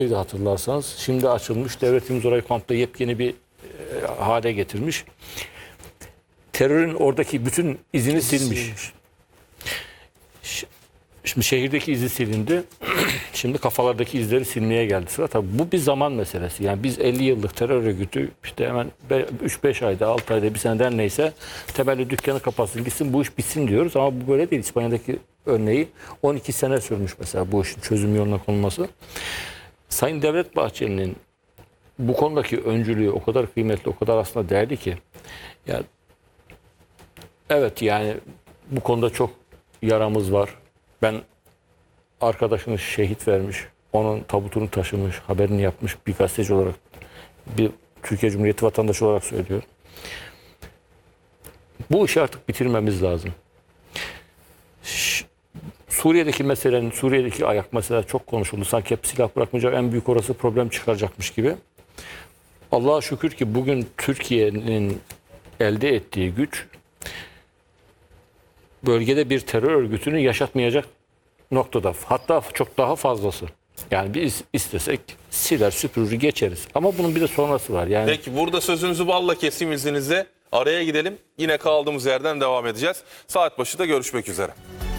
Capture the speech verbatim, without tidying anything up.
de hatırlarsanız şimdi açılmış. Devletimiz orayı komple yepyeni bir e, hale getirmiş. Terörün oradaki bütün izini silmiş. silmiş. Şimdi şehirdeki izi silindi. Şimdi kafalardaki izleri silmeye geldi sıra. Tabii bu bir zaman meselesi. Yani biz elli yıllık terör örgütü işte hemen üç beş ayda, altı ayda, bir seneden neyse temelli dükkanı kapatsın, gitsin, bu iş bitsin diyoruz. Ama bu böyle değil. İspanya'daki örneği on iki sene sürmüş mesela bu işin çözüm yoluna konulması. Sayın Devlet Bahçeli'nin bu konudaki öncülüğü o kadar kıymetli, o kadar aslında değerli ki. Ya, evet yani bu konuda çok yaramız var. Ben arkadaşını şehit vermiş, onun tabutunu taşımış, haberini yapmış bir gazeteci olarak, bir Türkiye Cumhuriyeti vatandaşı olarak söylüyorum. Bu işi artık bitirmemiz lazım. Ş Suriye'deki meselenin, Suriye'deki ayak mesela çok konuşuldu. Sanki hep silah bırakmayacak, en büyük orası problem çıkaracakmış gibi. Allah'a şükür ki bugün Türkiye'nin elde ettiği güç bölgede bir terör örgütünü yaşatmayacak noktada. Hatta çok daha fazlası. Yani biz istesek siler süpürür geçeriz. Ama bunun bir de sonrası var. Yani Peki burada sözünüzü balla keseyim izninizle. Araya gidelim. Yine kaldığımız yerden devam edeceğiz. Saat başı da görüşmek üzere.